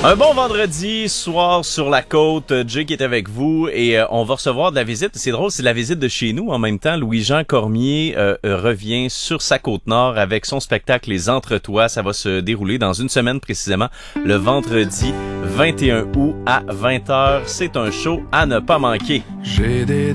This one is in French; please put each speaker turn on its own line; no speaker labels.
Un bon vendredi soir sur la côte, Jay qui est avec vous et on va recevoir de la visite. C'est drôle, c'est la visite de chez nous en même temps. Louis-Jean Cormier revient sur sa côte nord avec son spectacle Les Entretois. Ça va se dérouler dans une semaine précisément, le vendredi 21 août à 20h. C'est un show à ne pas manquer.